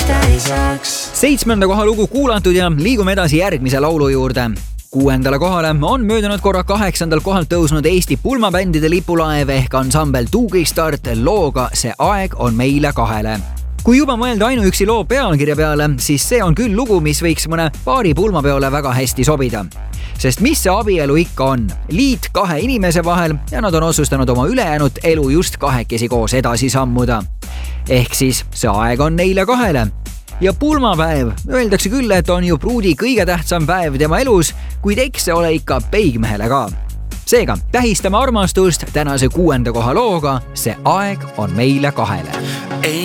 7. koha lugu kuulatud ja liigume edasi järgmise laulu juurde. 6. kohale on möödunud korra 8. kohalt tõusnud Eesti pulmabändide lipulaev ehk ansambel Tuugistart looga See aeg on meile kahele. Kui juba mõelda ainuüksi loo pealkirja peale, siis see on küll lugu, mis võiks mõne paari pulmapeole väga hästi sobida. Sest mis see abielu ikka on? Liit kahe inimese vahel ja nad on otsustanud oma ülejäänud elu just kahekesi koos edasi sammuda. Ehk siis see aeg on neile kahele. Ja pulmapäev, öeldakse küll, et on ju pruudi kõige tähtsam päev tema elus, kuid eks see ole ikka peigmehele ka. Seega, tähistame armastust tänase 6. koha looga See aeg on meile kahele.